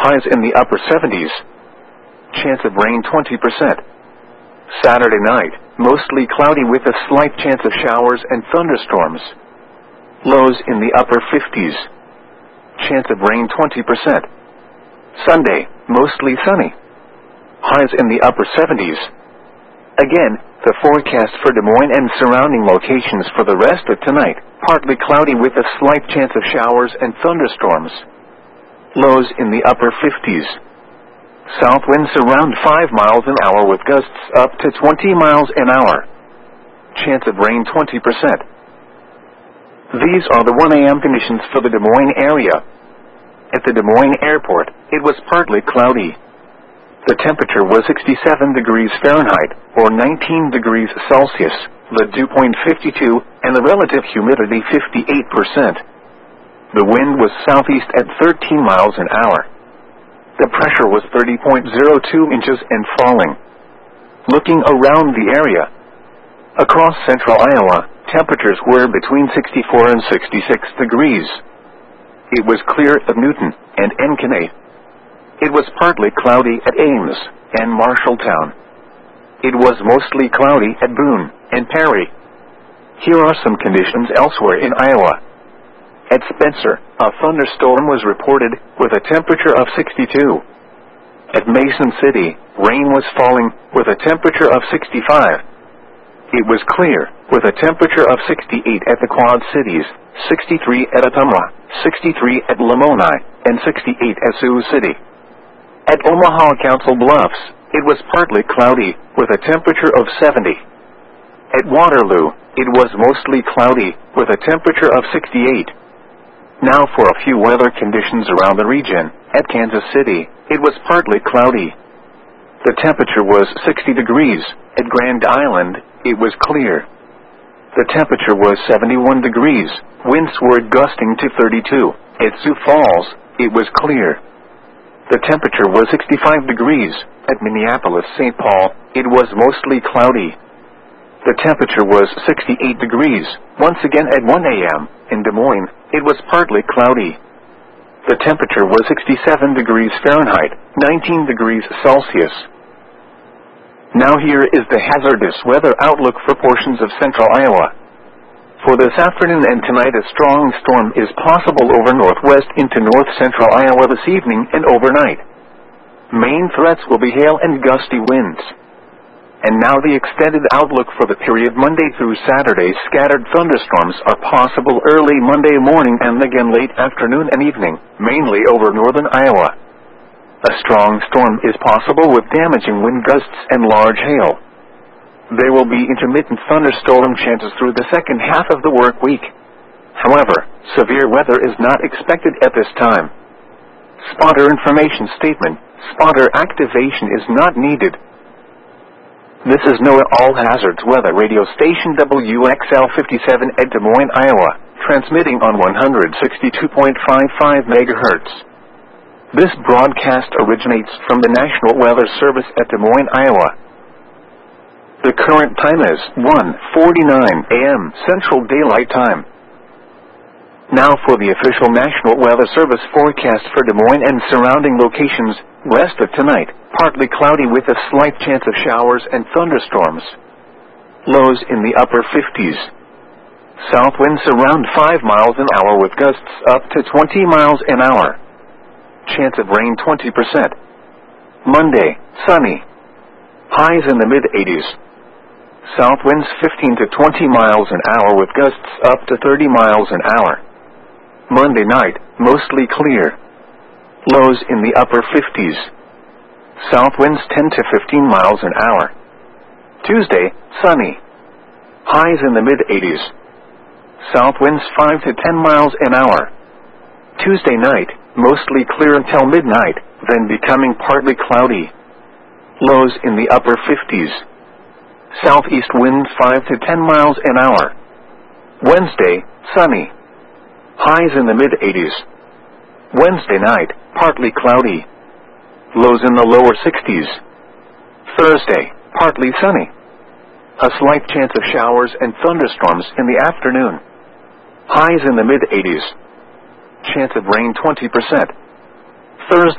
highs in the upper 70s. Chance of rain 20%. Saturday night, mostly cloudy with a slight chance of showers and thunderstorms. Lows in the upper 50s. Chance of rain 20%. Sunday, mostly sunny. Highs in the upper 70s. Again, the forecast for Des Moines and surrounding locations for the rest of tonight, partly cloudy with a slight chance of showers and thunderstorms. Lows in the upper 50s. South winds around 5 miles an hour with gusts up to 20 miles an hour. Chance of rain 20%. These are the 1 a.m. conditions for the Des Moines area. At the Des Moines Airport, it was partly cloudy. The temperature was 67 degrees Fahrenheit, or 19 degrees Celsius, the dew point 52, and the relative humidity 58%. The wind was southeast at 13 miles an hour. The pressure was 30.02 inches and falling. Looking around the area, across central Iowa, temperatures were between 64 and 66 degrees. It was clear at Newton and Encanate. It was partly cloudy at Ames and Marshalltown. It was mostly cloudy at Boone and Perry. Here are some conditions elsewhere in Iowa. At Spencer, a thunderstorm was reported with a temperature of 62. At Mason City, rain was falling with a temperature of 65. It was clear with a temperature of 68 at the Quad Cities, 63 at Ottumwa, 63 at Lamoni, and 68 at Sioux City. At Omaha Council Bluffs, it was partly cloudy with a temperature of 70. At Waterloo, it was mostly cloudy with a temperature of 68. Now for a few weather conditions around the region. At Kansas City, it was partly cloudy. The temperature was 60 degrees. At Grand Island, it was clear. The temperature was 71 degrees. Winds were gusting to 32. At Sioux Falls, it was clear. The temperature was 65 degrees. At Minneapolis-St. Paul, it was mostly cloudy. The temperature was 68 degrees. Once again at 1 a.m. in Des Moines, it was partly cloudy. The temperature was 67 degrees Fahrenheit, 19 degrees Celsius. Now here is the hazardous weather outlook for portions of central Iowa. For this afternoon and tonight, a strong storm is possible over northwest into north-central Iowa this evening and overnight. Main threats will be hail and gusty winds. And now the extended outlook for the period Monday through Saturday. Scattered thunderstorms are possible early Monday morning and again late afternoon and evening, mainly over northern Iowa. A strong storm is possible with damaging wind gusts and large hail. There will be intermittent thunderstorm chances through the second half of the work week. However, severe weather is not expected at this time. Spotter information statement: spotter activation is not needed. This is NOAA All Hazards Weather Radio Station WXL 57 at Des Moines, Iowa, transmitting on 162.55 MHz. This broadcast originates from the National Weather Service at Des Moines, Iowa. The current time is 1:49 a.m. Central Daylight Time. Now for the official National Weather Service forecast for Des Moines and surrounding locations. Rest of tonight, partly cloudy with a slight chance of showers and thunderstorms. Lows in the upper 50s. South winds around 5 miles an hour with gusts up to 20 miles an hour. Chance of rain 20%. Monday, sunny. Highs in the mid-80s. South winds 15 to 20 miles an hour with gusts up to 30 miles an hour. Monday night, mostly clear. Lows in the upper 50s. South winds 10 to 15 miles an hour. Tuesday, sunny. Highs in the mid-80s. South winds 5 to 10 miles an hour. Tuesday night, mostly clear until midnight, then becoming partly cloudy. Lows in the upper 50s. Southeast wind 5 to 10 miles an hour. Wednesday, sunny. Highs in the mid-80s. Wednesday night, partly cloudy. Lows in the lower 60s. Thursday, partly sunny. A slight chance of showers and thunderstorms in the afternoon. Highs in the mid-80s. Chance of rain 20%. Thursday.